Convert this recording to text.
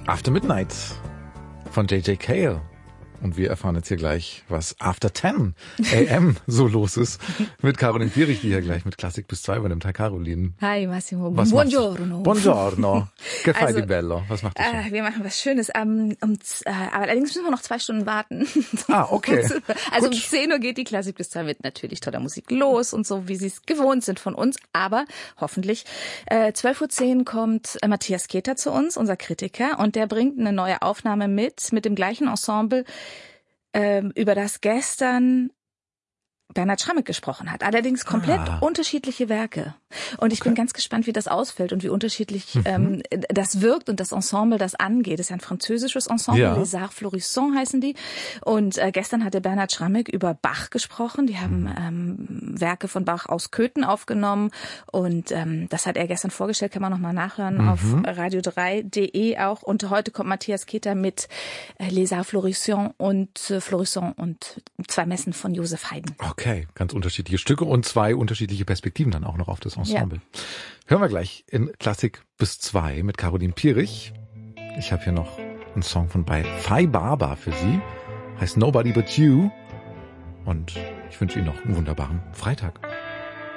After Midnight von J.J. Cale. Und wir erfahren jetzt hier gleich, was After 10 AM so los ist. Mit Caroline Pierich, die hier gleich mit Klassik bis 2 übernimmt. Hi Caroline. Hi Massimo. Was Buongiorno. Buongiorno. Che fai di bello? Was macht ihr schon? Wir machen was Schönes. Aber allerdings müssen wir noch 2 Stunden warten. Okay. Also um 10 Uhr geht die Klassik bis 2 mit natürlich toller Musik los und so, wie sie es gewohnt sind von uns. Aber hoffentlich 12:10 Uhr kommt Matthias Keter zu uns, unser Kritiker. Und der bringt eine neue Aufnahme mit dem gleichen Ensemble, über das gestern Bernhard Schrammek gesprochen hat. Allerdings komplett unterschiedliche Werke. Und ich bin ganz gespannt, wie das ausfällt und wie unterschiedlich das wirkt und das Ensemble das angeht. Das ist ja ein französisches Ensemble, Les Arts Florissants heißen die. Und gestern hatte Bernhard Schrammek über Bach gesprochen. Die haben Werke von Bach aus Köthen aufgenommen. Und das hat er gestern vorgestellt, kann man nochmal nachhören auf radio3.de auch. Und heute kommt Matthias Keter mit Les Arts Florissants und 2 Messen von Josef Haydn. Okay, ganz unterschiedliche Stücke und 2 unterschiedliche Perspektiven dann auch noch auf das Ensemble. Ja. Hören wir gleich in Klassik bis 2 mit Caroline Pierich. Ich habe hier noch einen Song von bei Fai Baba für Sie. Heißt Nobody But You. Und ich wünsche Ihnen noch einen wunderbaren Freitag.